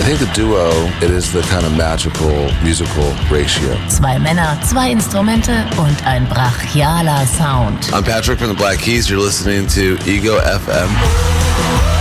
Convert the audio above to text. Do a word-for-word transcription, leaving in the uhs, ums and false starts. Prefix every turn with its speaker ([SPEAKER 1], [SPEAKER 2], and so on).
[SPEAKER 1] think the duo, it is the kind of magical musical ratio.
[SPEAKER 2] Zwei Männer, zwei Instrumente und ein brachialer Sound.
[SPEAKER 1] I'm Patrick from the Black Keys. You're listening to Ego F M.